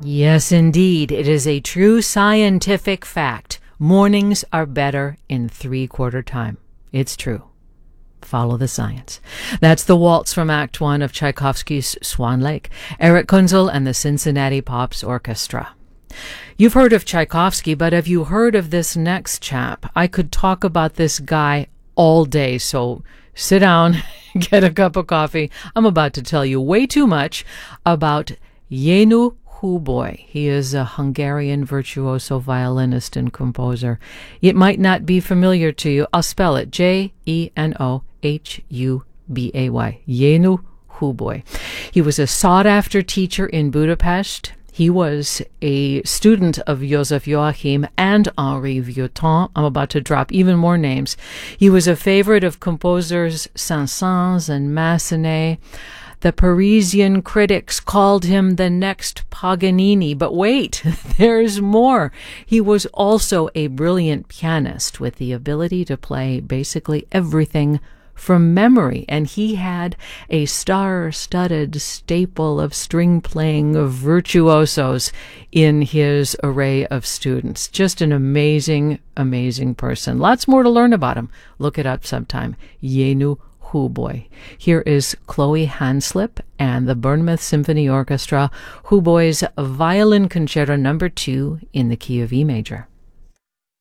Yes, indeed. It is a true scientific fact. Mornings are better in three-quarter time. It's true. Follow the science. That's the waltz from Act One of Tchaikovsky's Swan Lake, Eric Kunzel and the Cincinnati Pops Orchestra. You've heard of Tchaikovsky, but have you heard of this next chap? I could talk about this guy all day, so sit down, get a cup of coffee. I'm about to tell you way too much about Jenő Hubói. He is a Hungarian virtuoso violinist and composer. It might not be familiar to you. I'll spell it Jenohubai. Jenő Hubói. He was a sought-after teacher in Budapest. He was a student of Joseph Joachim and Henri Vieuxtemps. I'm about to drop even more names. He was a favorite of composers Saint-Saëns and Massenet. The Parisian critics called him the next Paganini. But wait, there's more. He was also a brilliant pianist with the ability to play basically everything from memory, and he had a star-studded staple of string-playing virtuosos in his array of students. Just an amazing, amazing person. Lots more to learn about him. Look it up sometime. Jenő Hubói. Here is Chloe Hanslip and the Bournemouth Symphony Orchestra, Hubói's Violin Concerto No. 2 in the key of E major.